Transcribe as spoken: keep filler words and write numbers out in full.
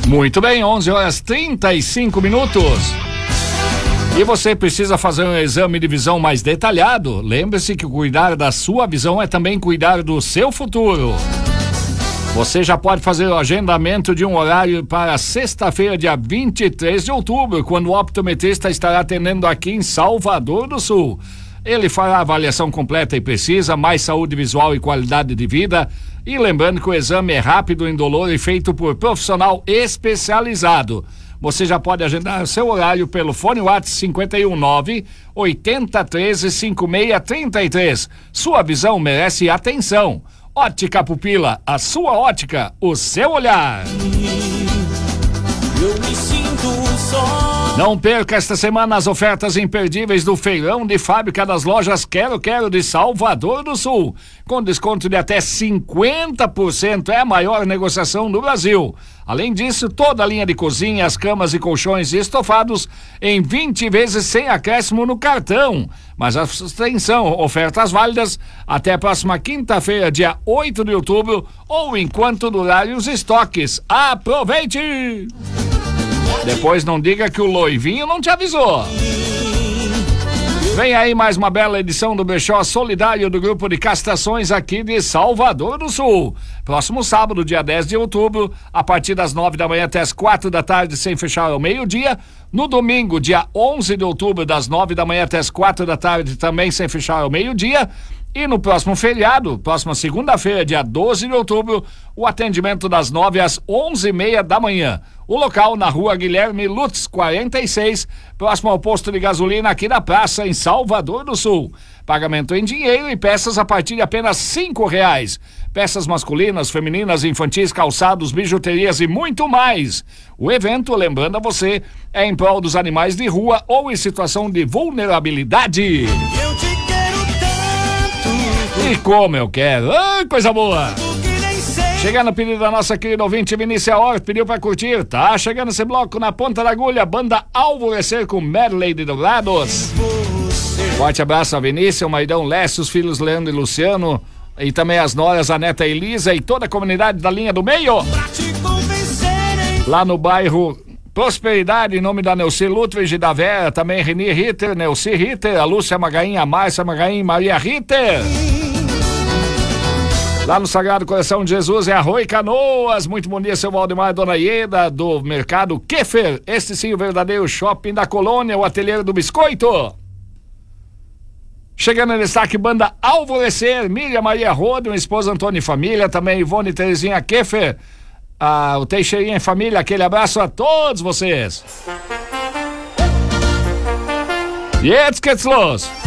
Muito bem, onze horas trinta e cinco minutos. E você precisa fazer um exame de visão mais detalhado? Lembre-se que cuidar da sua visão é também cuidar do seu futuro. Você já pode fazer o agendamento de um horário para sexta-feira, dia vinte e três de outubro, quando o optometrista estará atendendo aqui em Salvador do Sul. Ele fará a avaliação completa e precisa, mais saúde visual e qualidade de vida. E lembrando que o exame é rápido, indolor e feito por profissional especializado. Você já pode agendar seu horário pelo fone WhatsApp cinquenta e um nove, oitenta, treze, cinquenta e seis, trinta e três. Sua visão merece atenção. Ótica Pupila, a sua ótica, o seu olhar. Eu me sinto só. Não perca esta semana as ofertas imperdíveis do feirão de fábrica das lojas Quero Quero de Salvador do Sul, com desconto de até cinquenta por cento, é a maior negociação do Brasil. Além disso, toda a linha de cozinhas, camas e colchões e estofados em vinte vezes sem acréscimo no cartão. Mas atenção, ofertas válidas até a próxima quinta-feira, dia oito de outubro, ou enquanto durarem os estoques. Aproveite! Depois não diga que o Loivinho não te avisou. Vem aí mais uma bela edição do Brechó Solidário do Grupo de Castrações aqui de Salvador do Sul. Próximo sábado, dia dez de outubro, a partir das nove da manhã até as quatro da tarde, sem fechar ao meio-dia. No domingo, dia onze de outubro, das nove da manhã até as quatro da tarde, também sem fechar ao meio-dia. E no próximo feriado, próxima segunda-feira, dia doze de outubro, o atendimento das nove às onze e meia da manhã. O local na rua Guilherme Lutz, quarenta e seis, próximo ao posto de gasolina aqui da praça, em Salvador do Sul. Pagamento em dinheiro e peças a partir de apenas cinco reais. Peças masculinas, femininas, infantis, calçados, bijuterias e muito mais. O evento, lembrando a você, é em prol dos animais de rua ou em situação de vulnerabilidade. Eu te quero tanto. E como eu quero. Ai, coisa boa. Chegando o pedido da nossa querida ouvinte Vinícia Hort, pediu pra curtir, tá chegando esse bloco na ponta da agulha, banda Alvorecer com Merley de Dourados. Forte abraço a Vinícia, o maridão Lécio, os filhos Leandro e Luciano, e também as noras, a neta Elisa e toda a comunidade da linha do meio. Lá no bairro Prosperidade, em nome da Neuci Ludwig e da Vera, também Reni Ritter, Neuci Ritter, a Lúcia Magaim, a Márcia Magaim, Maria Ritter. Lá no Sagrado Coração de Jesus é Arroio e Canoas. Muito bom dia, seu Valdemar, dona Ieda, do Mercado Keffer. Este sim, o verdadeiro shopping da colônia, o ateliê do biscoito. Chegando em destaque, banda Alvorecer, Miriam Maria Rodo, esposa Antônio e família, também Ivone Terezinha Keffer, ah, o Teixeirinha e família, aquele abraço a todos vocês. Jetzt geht's los.